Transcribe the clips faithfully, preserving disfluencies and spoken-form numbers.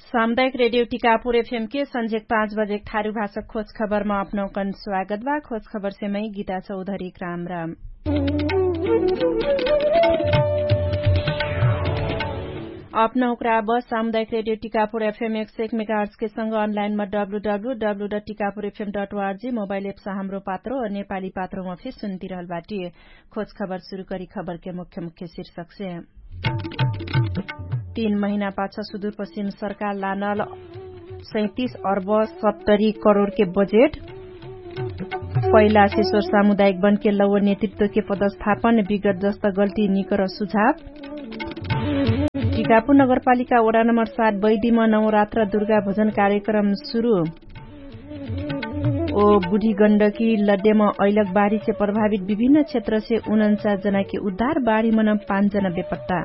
सामुदायिक radio Tikapur FM के संजेक पाँच बजे ठारू भाषक खोज खबर में अपनौकन स्वागत बा। खोज खबर से मैं गीता चौधरी राम राम। अपना उकरा बस सामुदायिक रेडियो टीकापुर एफएम एक सौ एक मेगाहर्ट्ज के संग ऑनलाइन में डब्लू डब्लू डब्लू डट टीकापुर एफएम डट ओआरजी मोबाइल एप से हाम्रो पात्रो और नेपाली पात्रों में फिर सुनती रहल बाटी। खोज खबर शुरू करी खबर के मुख्य मुख्य शीर्षक से तीन महीना पाछा सुदूरपश्चिम सरकार लानल सैंतीस अर्ब सत्तरी करोड़ के बजेट। पहिला शेषोर सामुदायिक वन के लौ नेतृत्व के पदस्थापन विगत जस्ता गल्ती निकर सुझाव। टीकापुर नगरपालिका वडा नम्बर सात बैदीमा नवरात्र दुर्गा भजन कार्यक्रम शुरू। ओ बुढ़ी गण्डकी लड्डेमा ऐलक बाढ़ी से प्रभावित विभिन्न क्षेत्र से उनचास जना के उद्धार। बाढ़ी में पांच जना बेपत्ता।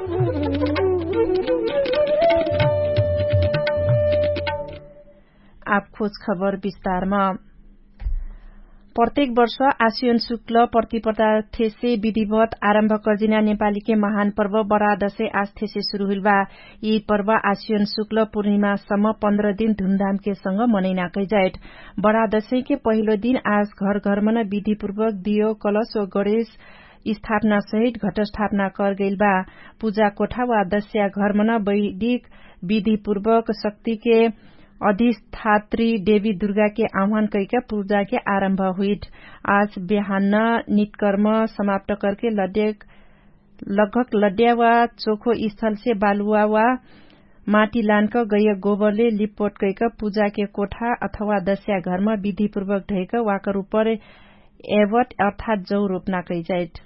आप खोज खबर विस्तारमा। प्रत्येक वर्ष आश्विन शुक्ल प्रतिपदा थेसे विधिवत आरम्भ कर्जिना नेपाली के महान पर्व बड़ा दशैं आज थेसे शुरू हुइल बा। यी पर्व आश्विन शुक्ल पूर्णिमासम्म पन्ध्र दिन धूमधाम के संग मनैना कैजाइट। बड़ा दशैं के पहिलो दिन आज घर घर में विधिपूर्वक दियो कलश व गणेश स्थापना सहित घट स्थापना कर गइल बा। पूजा कोठा वा दस्या घर में वैदिक विधिपूर्वक शक्ति के अधिष्ठात्री देवी दुर्गा के आह्वान करके पूजा के आरंभ हुई। आज बिहान नित्कर्म समाप्त करके लड्डे लगभग लड्डिया वा चोखो स्थल से बालुआ वा माटी लानक गय गोबरले लिपपोट करके पूजा के कोठा अथवा दस्या घर में विधिपूर्वक ढैक वाकर ऊपर एवट अर्थात जौ रोपना कैजाइट।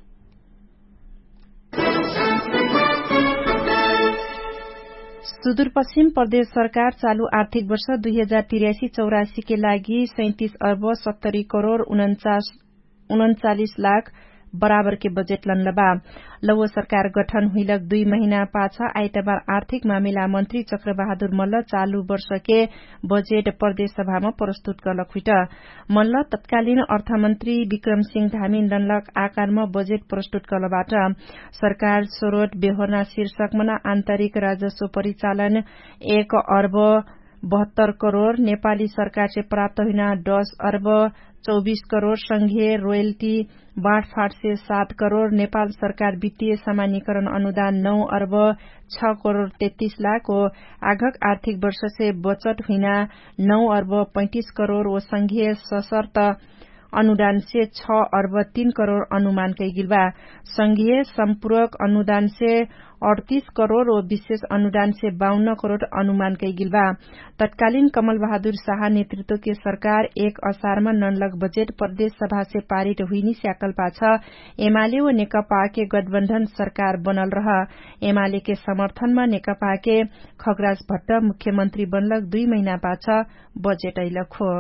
सुदूरपश्चिम प्रदेश सरकार चालू आर्थिक वर्ष दुई हजार तिरासी चौरासी के लागि सैंतीस अर्ब सत्तरी करोड़ उनचालीस लाख बराबर के बजेट लन्लबा। लौ सरकार गठन हुइलक दुई महीना पाछा आइतबार आर्थिक मामिला मंत्री चक्रबहादुर मल्ल चालू वर्ष के बजेट प्रदेश सभा में प्रस्तुत करलक हुइट। मल्ल तत्कालीन अर्थमन्त्री विक्रम सिंह धामी लन्लक आकार में बजेट प्रस्तुत करलबाट सरकार सोरोट बेहोर्ना शीर्षक में आन्तरिक राजस्व परिचालन एक अर्ब बहत्तर करोड़, नेपाली सरकार से प्राप्त हुइना दस अर्ब चौबीस करोड़, संघीय रोयल्टी बाँडफाँड से सात करोड़, नेपाल सरकार वित्तीय सामान्यीकरण अनुदान नौ अर्ब छ करोड़ तैतीस लाख ओ आगक आर्थिक वर्ष से बचत हुइना नौ अर्ब पैंतीस करोड़ ओ संघीय सशर्त अनुदान से छ अर्ब तीन करोड़ अनुमान कैगिल बा। संघीय सम्पूरक अनुदान से अड़तीस करोड़ और विशेष अनुदान से बावन करोड़ अनुमान कैगिल बा। तत्कालीन कमल बहादुर शाह नेतृत्व के सरकार एक असार में नन्लक बजेट प्रदेश सभा से पारित हुइनी स्याकल पाछ एमाले व नेकपा के गठबन्धन सरकार बनल रह। एमाले के समर्थन में नेकपा के खगराज भट्ट मुख्यमंत्री बनलक। दुई महीना पाछ बजेट अइलक हो।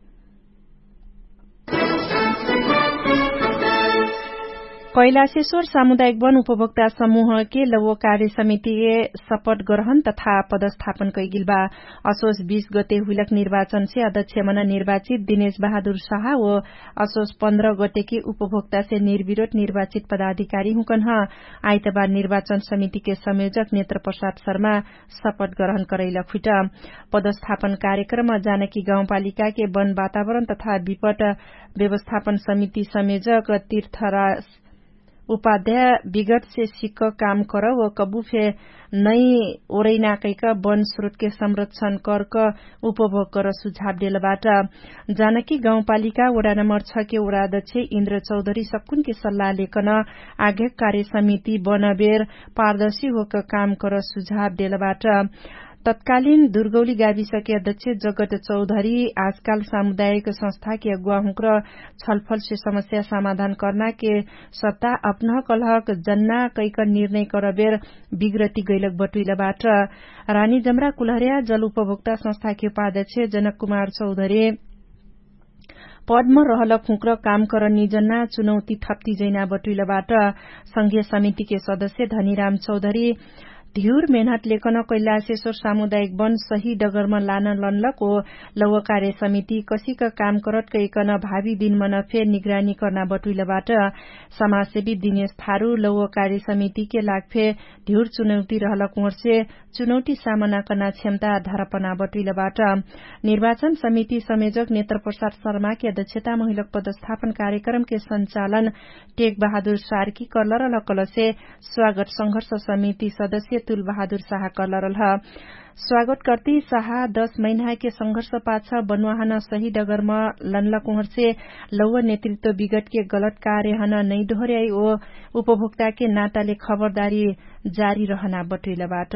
कैलाशेश्वर सामुदायिक वन उपभोक्ता समूह के लौ कार्य समिति के शपथ ग्रहण तथा पदस्थापन कैगिल बा। असोज बीस गते हुइलक निर्वाचन से अध्यक्ष मन निर्वाचित दिनेश बहादुर शाह व असोज पन्ध्र गते की उपभोक्ता से निर्विरोध निर्वाचित पदाधिकारी हुकन ह। आइतबार निर्वाचन समिति के संयोजक नेत्र प्रसाद शर्मा शपथ ग्रहण करैलक हुइट। पदस्थापन कार्यक्रम में जानकी गाउँपालिका के वन वातावरण तथा विपद व्यवस्थापन समिति संयोजक तीर्थराज उपाध्याय विगत से सिक्क काम कर व कबू फे नई ओरैना कैक वन स्रोत के संरक्षण कर उपभोग कर सुझाव देलबाट जानकी गाउँपालिका वडा नम्बर छ के वडाध्यक्ष इन्द्र चौधरी सकुन के सल्लाह लेखन आगे कार्य समिति बनबेर पारदर्शी होकर काम कर सुझाव देलबाट तत्कालीन दुर्गौली गाविस के अध्यक्ष जगत चौधरी आजकल सामुदायिक संस्था के अगुवा हुक्र छलफल से समस्या समाधान करना के सत्ता अपना कलहक जन्ना कैक निर्णय करबेर विग्रति गैलक बटुइलबाट रानी जमरा कुलहरिया जल उपभोक्ता संस्था के उपाध्यक्ष जनक कुमार चौधरी पद में रहलक हुक्र काम कर निजना चुनौती थप्ती जैना बटुइलबाट संघीय समिति के सदस्य धनीराम चौधरी धिउर मेहनत लेखन कैलाशेश्वर सामुदायिक वन सही डगरमा लान लन्लको लव कार्य समिति कसीका काम करत कैकन भावी दिन मन फेर निगरानी करना बटुइलबाट समाजसेवी दिनेश थारू लव कार्य समिति के लागफे धिउर चुनौती रहल कुर्से चुनौती सामना करना क्षमता धारपना बटुइलबाट निर्वाचन समिति संयोजक नेत्र प्रसाद शर्मा के अध्यक्षता महिला पदस्थापन कार्यक्रम के संचालन टेक बहादुर सार्की कलर कलसे स्वागत संघर्ष समिति सदस्य तुल बहादुर शाह कलरल स्वागत करती शाह दस महीना के संघर्ष पाछा बनवाहन सही डगरमा लन्ला कुहरसे लौव नेतृत्व विगत के गलत कार्य हन नै दोहर्याई ओ उपभोक्ता के नाताले खबरदारी जारी रहना बटुइलबाट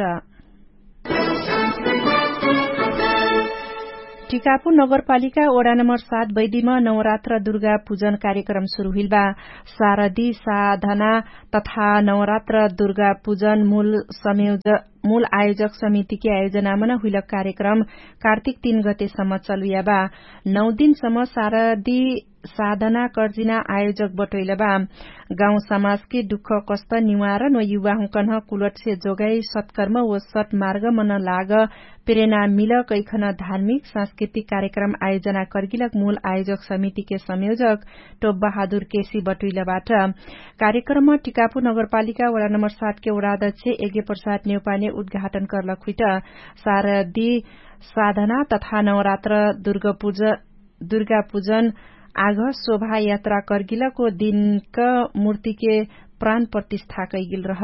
टिकापुर नगरपालिका वडा नम्बर सात बैदीमा नवरात्र दुर्गा पूजन कार्यक्रम शुरू हिलबा शारदी साधना तथा नवरात्र दुर्गा पूजन मूल संयोजक मूल आयोजक समिति के आयोजनामा हुइलक कार्यक्रम कार्तिक तीन गतेसम्म चलुयाबा नौ दिनसम्म शारदी साधना कर्जिना आयोजक बटोइलबा गाउँ समाज के दुख कष्ट निवारण व युवा हुकन कुलट से जोगाई सत्कर्म व सत मार्ग मन लाग प्रेरणा मिल कैखन धार्मिक सांस्कृतिक कार्यक्रम आयोजना करगिलक मूल आयोजक समिति के संयोजक टोप बहादुर केसी बटुइलबाट कार्यक्रममा टिकापुर नगरपालिका वडा नम्बर सात के वडा अध्यक्ष यज्ञ प्रसाद नेउपाने उद्घाटन करलक हुइट शारदी साधना तथा नवरात्र दुर्गा पूजन आग शोभा यात्रा करगिलको दिनक मूर्ति के प्राण प्रतिष्ठा कैगिल रह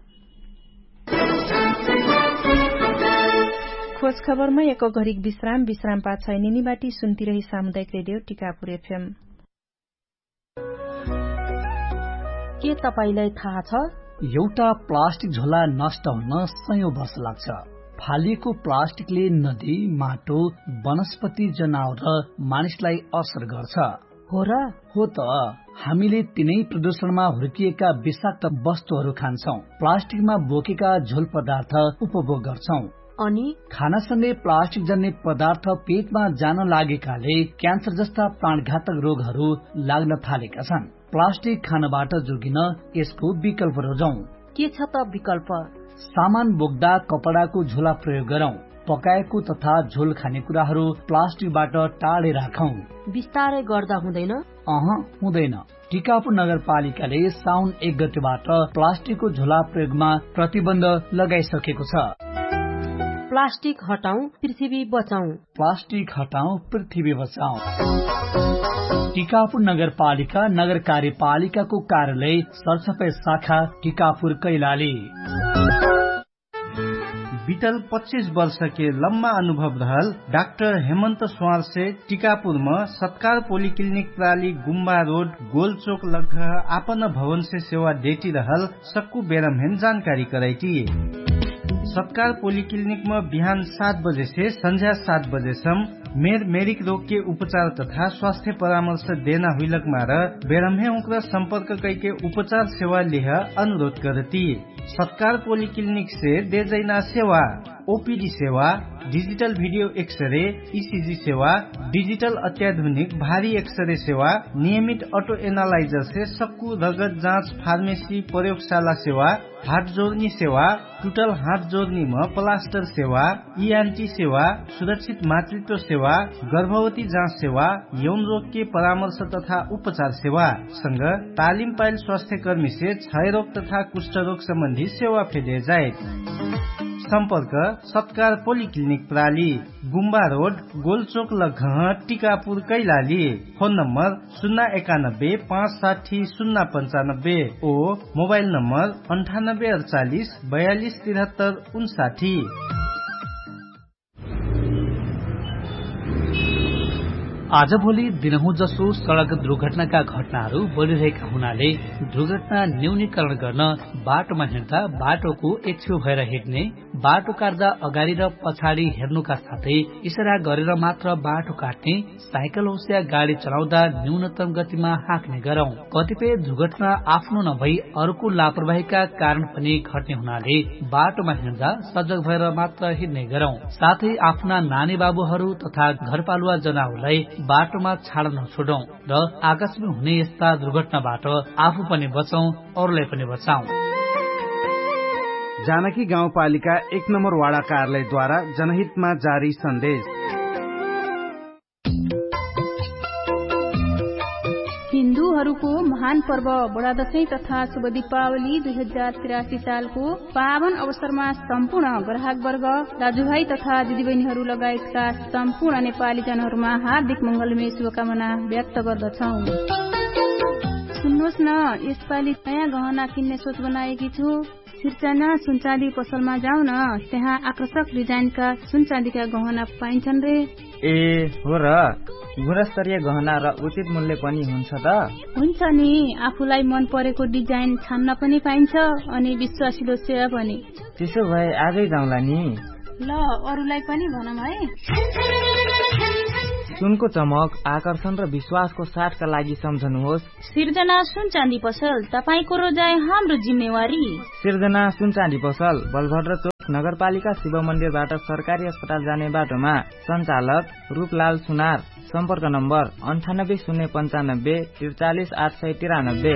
खोज खबरमा एक घरिक विश्राम विश्राम पाछ निनीबाटी सुन्ती रही सामुदायिक रेडियो टिकापुर एफएम। के तपाईलाई थाहा छ एउटा प्लास्टिक झोला नष्ट हुन सयौं वर्ष लाग्छ। फालिएको प्लास्टिकले नदी माटो वनस्पति जनावर र मानिसलाई असर गर्छ। हो र हो त हामीले तिनै प्रदूषणमा हुर्किएका विषाक्त वस्तुहरू खान्छौं, प्लास्टिकमा बोकेका झोल पदार्थ उपभोग गर्छौं अनि खानासँगै प्लास्टिक जन्य पदार्थ पेटमा जान लागेकाले क्यान्सर जस्ता प्राणघातक रोगहरू लाग्न थालेका छन्। प्लास्टिक खानबाट जोगिन यसको विकल्प रोजौं। के छ त विकल्प? सामान बोक्दा कपडाको झोला प्रयोग गरौं। पकाएको तथा झोल खानेकुराहरू प्लास्टिकबाट टाढे राखौं। विस्तारै गर्दा हुँदैन? अह हुँदैन। टिकापुर नगरपालिकाले साउन एक गतेबाट प्लास्टिकको झोला प्रयोगमा प्रतिबन्ध लगाइसकेको छ। प्लास्टिक हटाऊ पृथ्वी बचाऊ। प्लास्टिक हटाऊ पृथ्वी बचाऊ। टिकापुर नगरपालिका नगर कार्यपालिकाको कार्यालय सरसफाई शाखा टिकापुर कैलाली। बीतल पच्चीस वर्ष के लम्बा अनुभव रहल डाक्टर हेमंत स्वार से टिकापुर में सत्कार पोलिक्लिनिक प्राली गुम्बा रोड गोलचोक लग आपन भवन से सेवा देती रहल सक्कू बेरमहेन जानकारी कराई। सत्कार पोलिक्लिनिक में बिहान सात बजे से संध्या सात बजे सम्म मेर मेरिक रोग के उपचार तथा स्वास्थ्य परामर्श देना हुइलक मार बेरमहे उक्र संपर्क कैके उपचार सेवा लिह अनुरोध करती। सत्कार पोलिक्लिनिक से दे जैना सेवा ओपीडी सेवा, डिजिटल वीडियो एक्सरे, ईसीजी सेवा, डिजिटल अत्याधुनिक भारी एक्सरे सेवा, नियमित ऑटो एनालाइजर से सक्कू रगत जांच फार्मेसी प्रयोगशाला सेवा, हाथ जोड़नी सेवा, टूटल हाथ जोड़नी में प्लास्टर सेवा, ईएनटी सेवा, सुरक्षित मातृत्व सेवा, गर्भवती जांच सेवा, यौन रोग के परामर्श तथा उपचार सेवा संग तालिम पाइल स्वास्थ्य कर्मी से क्षय रोग तथा कुष्ठ रोग संबंधी सेवा फेदे जाए। संपर्क सत्कार पोलिक्लिनिक प्राली गुम्बा road गोलचोक लगह Tikapur Kailali. Phone number शून्य एकानब्बे पाँच साठी शून्य पंचानब्बे ओ मोबाइल नंबर अंठानब्बे अड़चालीस बयालीस तिहत्तर उनसाठी। आजभोलि दिनहुँ जसो सड़क दुर्घटनाका घटनाहरू बढ़िरहेका हुनाले दुर्घटना न्यूनीकरण गर्न बाटोमा हिँड्दा बाटोको एक छेउ भएर हिँड्ने, बाटो काट्दा अगाडि र पछाडि हेर्नुका साथै इशारा गरेर मात्र बाटो काट्ने, साइकल होस् या गाडी चलाउँदा न्यूनतम गतिमा हाँक्ने गरौं। कतिपय दुर्घटना आफ्नो नभई अरूको लापरवाहीका कारण पनि घट्ने हुनाले बाटोमा हिँड्दा सजग भएर मात्र हिँड्ने गरौं। साथै आफ्ना नानी बाबुहरू तथा घरपालुवा जनावरलाई बाटोमा छाड्न नछोडौं र आकस्मिक हुने यस्ता दुर्घटनाबाट आफू पनि बचौं, अरूलाई पनि बचाऊ। जानकी गाउँपालिका एक नम्बर वाडा कार्यालयद्वारा जनहितमा जारी सन्देश। हिन्दूहरूको महान पर्व बडा दशैं तथा शुभ दीपावली दुई हजार तिरासी सालको पावन अवसरमा सम्पूर्ण ग्राहकवर्ग, दाजुभाइ तथा दिदीबहिनीहरू लगायतका सम्पूर्ण नेपाली जनहरूमा हार्दिक मंगलमय शुभकामना व्यक्त गर्दछौ। सुन्नुहोस् न, यसपालि नयाँ गहना किन्ने सोच बनाएकी छु। सिर्जना सुनचाँदी पसलमा जाऊ न, त्यहाँ आकर्षक डिजाइनका सुनचाँदीका गहना पाइन्छन् रे। ए हो र, गुणस्तरीय गहना र उचित मूल्य पनि हुन्छ त? हुन्छ नि, आफूलाई मन परेको डिजाइन छान्न पनि पाइन्छ अनि विश्वासिलो सेवा पनि। त्यसो भए आजै जाउँला नि। ल, अरूलाई पनि भनौँ है। सुनको चमक, आकर्षण र विश्वासको साथका लागि सम्झनुहोस् सिर्जना सुनचाँदी पसल, तपाईको रोजाइ हाम्रो जिम्मेवारी। सिर्जना सुनचाँदी पसल, बलभद्र चोक, नगरपालिका शिव मन्दिरबाट सरकारी अस्पताल जाने बाटोमा। सञ्चालक रूपलाल सुनार। सम्पर्क नम्बर अन्ठानब्बे शून्य पञ्चानब्बे त्रिचालिस आठ सय तिरानब्बे।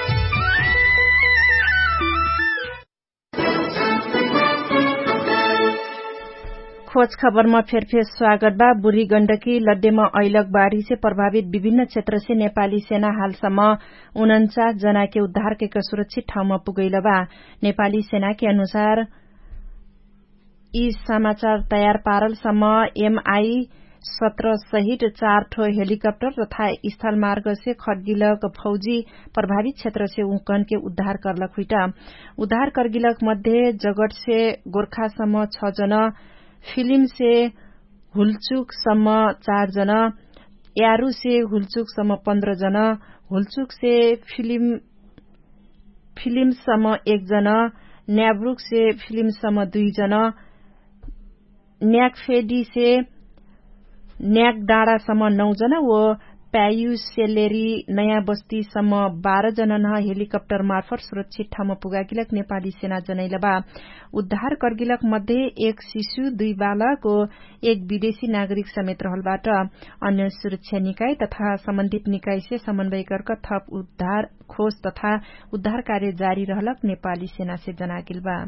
खोज खबरमा फेर फेर स्वागत बा। बुढ़ी गण्डकी लड्डेमा ऐलक बाढ़ी से प्रभावित विभिन्न क्षेत्र से नेपाली सेना हालसम्म उनचास जना के उद्धार के सुरक्षित ठाउँमा पुगैल बा। नेपाली सेना के अनुसार यी समाचार तयार पारलसम्म एमआई सत्रह सहित चार ठो हेलीकप्टर तथा स्थल मार्ग से खड्गिलक फौजी प्रभावित क्षेत्र से उकन के उद्धार करलक हुइटा। उद्धार करगिलक मध्ये जगट से गोर्खासम्म छ जना, फिल्म से हुलचुक सम्म चार जना, यारू से हुलचुक सम्म पन्ध्र जना, हुलचुक से फिल्म फिल्म सम्म एक जना, न्याब्रुक से फिल्म सम्म दुई जना, न्याकफेडी से न्याक डाँडासम्म नौ जना व प्यायु सेलेरी नयाँ बस्तीसम्म बाह्र जना न हेलिकप्टर मार्फत सुरक्षित ठाउँमा पुगागिलक नेपाली सेना जनैल बा। उद्धार करगिलक मध्ये एक शिशु, दुई बालक व एक विदेशी नागरिक समेत रहलबाट। अन्य सुरक्षा निकाय तथा सम्बन्धित निकाय से समन्वय कर थप उद्धार खोज तथा उद्धार कार्य जारी रहलक नेपाली सेना से जनागिल बा।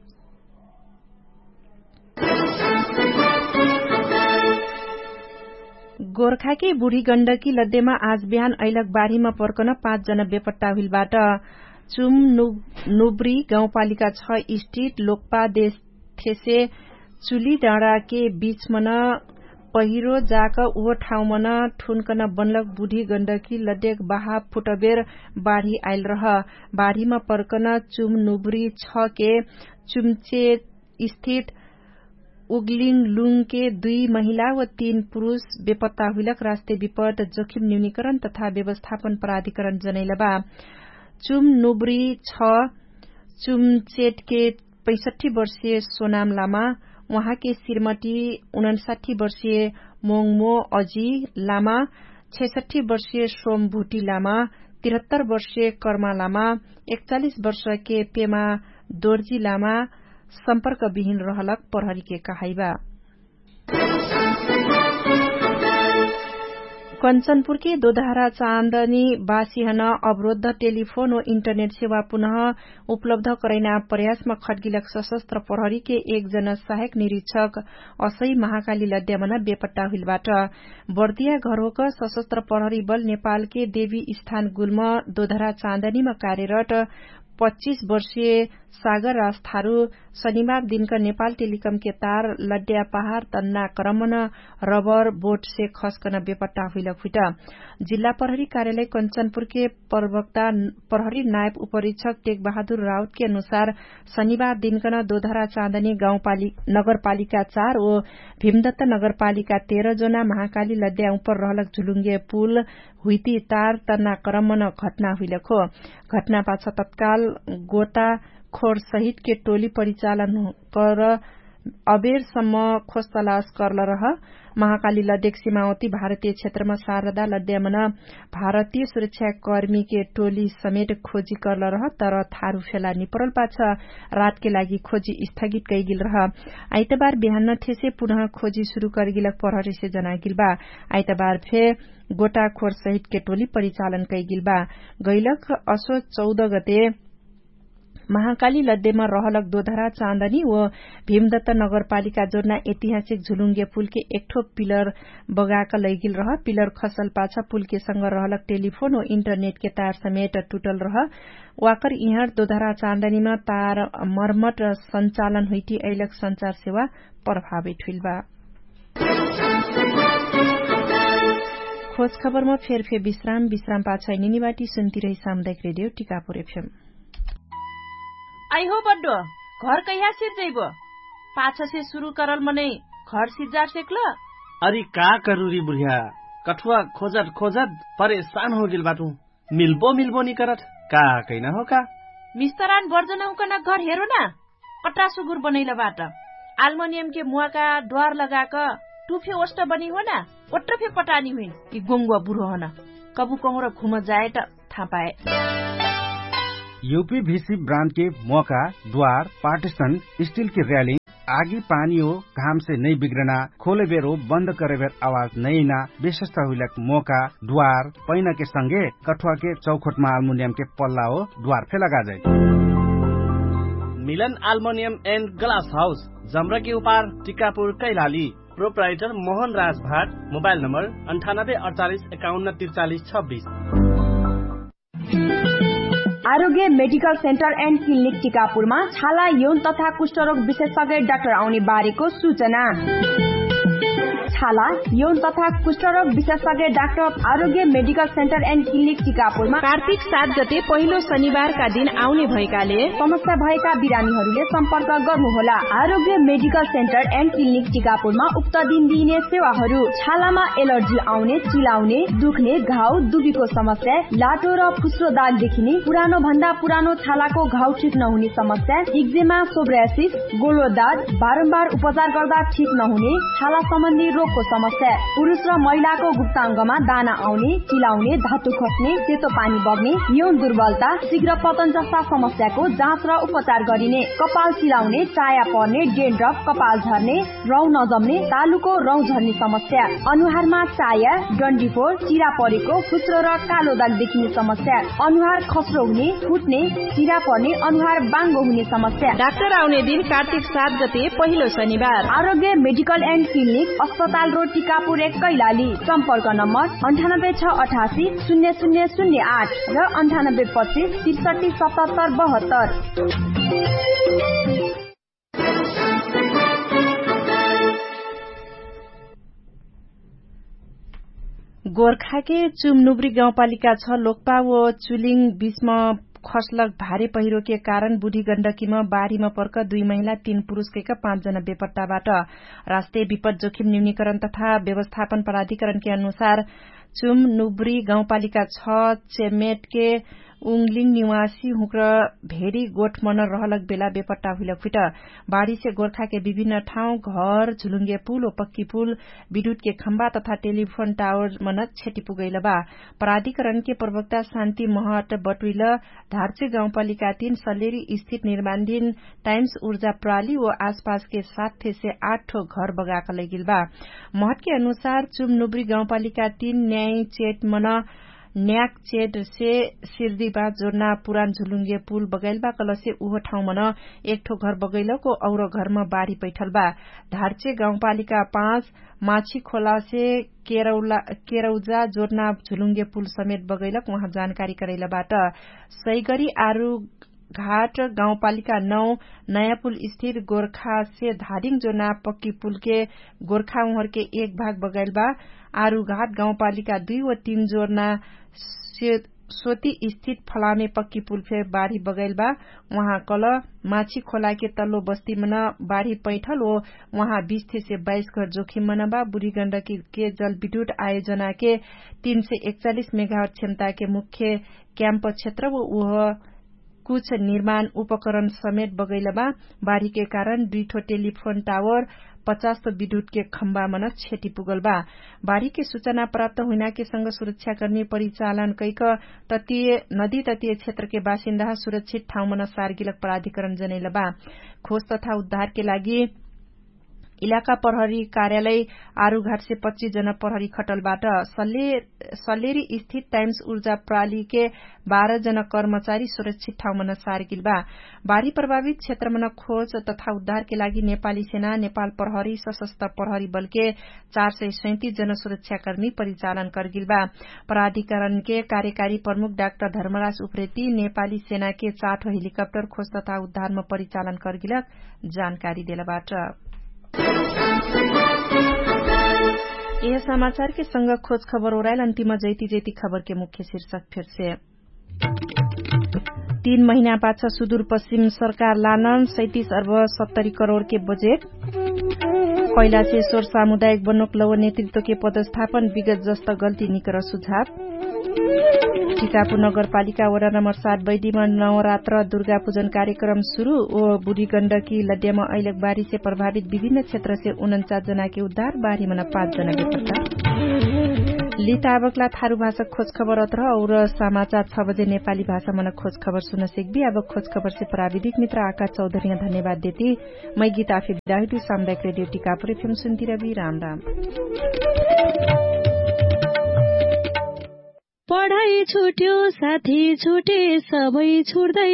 गोर्खाकी बुढ़ी गण्डकी लड्डेमा आज बिहान ऐलक बाढ़ीमा पर्कन पाँच जना बेपट्टा हुइलबाट चुम नुब्री गाउँपालिका छ स्थित लोकपा देश थेसे चुली डाँडा के बीचमा न पहिरो जाक ओ ठाउँमा न ठुनकन बनलक बुढ़ी गण्डकी लड्डेक बहा फुटबेर बाढ़ी आयल रह। बाढ़ीमा पर्कन चुम नुब्री छ के चुम्चे स्थित उगलिङ लुङ के दुई महिला व तीन पुरूष बेपत्ता हुइलक राष्ट्रिय विपद जोखिम न्यूनीकरण तथा व्यवस्थापन प्राधिकरण जनैल बा। चुम नुब्री छ चुमचेट के पैंसठी वर्षीय सोनाम लामा, वहाँ के श्रीमती उनसाठी वर्षीय मोङमो अजी लामा, छैसठी वर्षीय सोम भुटी लामा, तिहत्तर वर्षीय कर्मा लामा, एकचालिस वर्ष के पेमा दोर्जी लामा सम्पर्क विहीन रहलक प्रहरी के कहाइबा। कञ्चनपुर के दोधारा चाँदनी बासिहन अवरोध टेलिफोन व इंटरनेट सेवा पुनः उपलब्ध कराइना प्रयासमा खड्गिलक सशस्त्र प्रहरी के एकजना सहायक निरीक्षक असै महाकाली लड्यामन बेपट्टा हुइलबाट। बर्दिया घरोक सशस्त्र प्रहरी बल नेपाल के देवी स्थान गुल्म दोधरा चाँदनीमा कार्यरत पच्चीस वर्षीय सागर राज थारू शनिबार दिनका नेपाल टेलिकम के तार लड्या पहाड़ तन्ना क्रमन रबर बोट से खस्कन बेपट्टा हुइलक हुइटा। जिल्ला प्रहरी कार्यालय कञ्चनपुर के प्रवक्ता प्रहरी नायब उपरीक्षक टेक बहादुर राउत के अनुसार शनिबार दिनकन दोधरा चाँदनी नगरपालिका चार ओ भीमदत्त नगरपालिका तेह्र जना महाकाली लड्या उपर रहलक झुलुङ्गे पुल हुइती तार तन्ना क्रमन घटना हुइलक हो। घटना पाछ तत्काल गोता खोर सहित के टोली परिचालन कर अबेरसम्म खोज तलाश करल रह। महाकाली लड्डेक सीमावर्ती भारतीय क्षेत्रमा शारदा लड्यामन भारतीय सुरक्षा कर्मी के टोली समेत खोजी करल रह, तर थारू फेला निपरल पाछ रात के लागि खोजी स्थगित कैगिल रह। आइतबार बिहान थेसे पुनः खोजी शुरू करगिलक प्रहरी से जनागिल बा। आइतबार फे गोटाखोर सहित के टोली परिचालन कैगिल बा। गैलक असो चौध गते महाकाली लद्देमा रहलक दोधरा चाँदनी व भीमदत्त नगरपालिका जोड़ना ऐतिहासिक झुलुङ्गे पुल के एकठो पिलर बगाक लैगिल रह पिलर खसल पाछा पुल के संग रहलक टेलीफोन व इंटरनेट के तार समेत टूटल रह वाकर इहार दोधरा चाँदनीमा तार मर्मत संचालन हुइटी ऐलक संचार सेवा प्रभावित हुइल बा। खोज खबरमा फेरफे विश्राम विश्राम पाछा निनीबाटी सुन्ती रही सामुदायिक रेडियो टिकापुर एफएम। आई हो बड्डो घर कहिया सिर जइबो पाछा से शुरू करल मने घर सिजार सेकल। अरे का करूरी बुढ़िया कठुआ खोजत खोजत परेशान हो गेल बाटू मिलबो मिलबो नि करत का कैना हो का मिस्तरान बर्जना उकना घर हेरो ना कट्टा सुगुर बनैला बाट एल्युमिनियम के मुआ का द्वार लगाक टुफे ओष्ट बनी हो ना ओट्रफे पटानी हुई कि गोंगुआ बुढ़ो होना कबू कहूँ घुम जाए त थाहा पाए। यूपीवीसी ब्रांड के मौका द्वार पार्टीशन स्टील की रेलिंग आगी पानी हो घाम से नहीं बिगड़ना खोले बेर हो बंद करे बेर आवाज नहीं ना विशेषता हुई मौका द्वार पैना के संगे कठुआ के चौखोट में एल्युमिनियम के पल्ला हो द्वार फे लगा जाए। मिलन एल्युमिनियम एंड ग्लास हाउस जमरा के उपार टिकापुर कैलाली प्रोप्राइटर मोहन राज भाट मोबाइल नंबर अंठानब्बे अड़तालीस इक्यावन तिरचालीस छब्बीस। आरोग्य मेडिकल सेन्टर एन्ड क्लिनिक टिकापुरमा छाला यौन तथा कुष्ठरोग विशेषज्ञ डाक्टर आउने बारेको सूचना। छाला यौन तथा कुष्ठरोग विशेषज्ञ डाक्टर आरोग्य medical centre and clinic टिकापुरमा Kartik सात गते पहिलो शनिबारका दिन आउने भएकाले समस्या भएका बिरामीहरूले सम्पर्क गर्नुहोला। आरोग्य मेडिकल सेन्टर एन्ड क्लिनिक टिकापुरमा उक्त दिन दिइने सेवाहरू छालामा एलर्जी आउने चिलाउने दुख्ने घाउ दुबीको समस्या लाटो र फुस्रो दाग देखिने पुरानो भन्दा पुरानो छालाको घाउ ठिक नहुने समस्या इक्जेमा सोब्रासिस गोलो दाग बारम्बार उपचार गर्दा ठिक नहुने छाला सम्बन्धी रोगको समस्या पुरुष र महिलाको गुप्ताङ्गमा दाना आउने चिलाउने धातु खस्ने सेतो पानी बग्ने यौन दुर्बलता शीघ्र पतन जस्ता समस्याको जाँच र उपचार गरिने कपाल चिलाउने चाया पर्ने डेन्ड्रफ कपाल झर्ने रौँ नजम्ने तालुको रौँ झर्ने समस्या अनुहारमा चाया डन्डीफोर चिरा परेको फुस्रो र कालो दाग देखिने समस्या अनुहार खस्रो हुने फुट्ने चिरा पर्ने अनुहार बाङ्गो हुने समस्या। डाक्टर आउने दिन कार्तिक सात गते पहिलो शनिबार आरोग्य मेडिकल एन्ड क्लिनिक अस्पताल रोड टिकापुर एक कैलाली। सम्पर्क नम्बर अन्ठानब्बे छ अठासी शून्य शून्य शून्य आठ र अन्ठानब्बे पच्चिस त्रिसठी सतहत्तर बहत्तर। गोर्खा के चुमनुब्री गाउँपालिका छ लोकपा व चुलिङ बीचमा खसलक भारी पहिरो के कारण बुढी गण्डकीमा बाढ़ीमा पर्क दुई महिला तीन पुरूष के पाँचजना बेपत्ताबाट राष्ट्रिय विपद जोखिम न्यूनीकरण तथा व्यवस्थापन प्राधिकरण के अनुसार चुमनुब्री गाउँपालिका छ चेमेट के उंगलिङ निवासी हुक्र भेड़ी गोठ मनर रहलक बेला बेपट्टा हुइलक फिट बाढ़ी से गोर्खा के विभिन्न ठाउँ घर झुलुङ्गे पुल व पक्की पुल विद्युत के खम्बा तथा टेलीफोन टावर मन क्षति पुगैल बा। प्राधिकरण के प्रवक्ता शान्ति महत बटुइल धार्चे गाउँपालिका तीन सलेरी स्थित निर्माणधीन टाइम्स ऊर्जा प्रणाली व आसपास के सात से आठ ठो घर बगाक लगिल बा। महत के अनुसार चुमनुब्री गाउँपालिका तीन न्याय चेट मन न्याक चेड से सिरदीबा जोड़ना पुरान झुलुङ्गे पुल बगैलबा कलसे उहो ठाउँ मन एक ठो घर बगैलको औरो घरमा बाढ़ी पैठल बा। धार्चे गाउँपालिका पाँच माछी खोला से केरौजा जोड़ना झुलुङ्गे पुल समेत बगैलक वहाँ जानकारी करैलाबाट सैगरी आरू घाट गाउँपालिका नौ नयाँ पुल स्थित गोर्खा से धादिङ जोना पक्की पुल के गोर्खा उहर के एक भाग बगैल बा। आरू घाट गाउँपालिका दुई व तीन जोड़ना सोती स्थित फलामे पक्की पुल फे बाढ़ी बगैल बा। वहाँ कल माछी खोला के तल्लो बस्ती मन बाढ़ी पैठल ओ वहाँ बीस से बाईस घर जोखिम मन बा। बुढ़ी गण्डकी के जल विद्युत आयोजना के तीन से इकचालीस मेगावाट क्षमता के मुख्य क्याम्प क्षेत्र वो वह कुछ निर्माण उपकरण समेत बगैल बा। बाढ़ी के कारण दुई ठो टेलीफोन टावर पचास तो विद्युत के खम्बा मन क्षति पुगल बा। बाढ़ी के सूचना प्राप्त हुना के संग सुरक्षाकर्मी परिचालन कैक तटीय नदी तटीय क्षेत्र के बासिन्दा सुरक्षित ठाउँ मन सार्गिलक प्राधिकरण जनैल बा। खोज तथा उद्धार के लागि इलाका प्रहरी कार्यालय आरूघाट से पच्चीस जना प्रहरी खटलबाट सल्लेरी स्थित टाइम्स ऊर्जा प्रणाली के बाह्र जना कर्मचारी सुरक्षित ठाउँमा नसारेकिल बा। बाढ़ी प्रभावित क्षेत्रमा खोज तथा उद्धार के लागि नेपाली सेना, नेपाल प्रहरी, सशस्त्र प्रहरी बल के चार सय सैंतीस जना सुरक्षाकर्मी परिचालन करगिल बा। प्राधिकरण के कार्यकारी प्रमुख डाक्टर धर्मराज उप्रेती नेपाली सेना के चार हेलिकप्टर खोज तथा उद्धारमा परिचालन करगिलक जानकारी देलाबाट। यह समाचार के संग खोज खबर ओरायल अंतिम जैती जैती खबर के मुख्य शीर्षक फिर से। तीन महीना पाछा सुदूरपश्चिम सरकार लानन सैंतीस अर्ब सत्तरी करोड़ के बजेट। कैलाशेश्वर सामुदायिक बनोकलव नेतृत्व के पदस्थापन विगत जस्ता गल्ती निकर सुझाव। टिकापुर नगरपालिका वडा नम्बर सात बैडीमा नवरात्र दुर्गा पूजन कार्यक्रम शुरू। ओ बुढ़ी गण्डकी लड्यामा अहिलेक बाढ़ी से प्रभावित विभिन्न क्षेत्र से उनचास जना के उद्धार, बाढ़ी में पाँच जना बेपत्ता। लिता आवकला थारू भाषा खोज खबर अत्र और समाचार छ बजे नेपाली भाषा मन खोज खबर सुन सिक्बी। अब खोज खबर से प्राविधिक मित्र आकाश चौधरी धन्यवाद देती। मैं गीता आफी विदाई सामुदायिक रेडियो टिकापुर एफएम सुनती रवि राम राम। पढाइ छुट्यो, साथी छुटे, सबै छुट्दै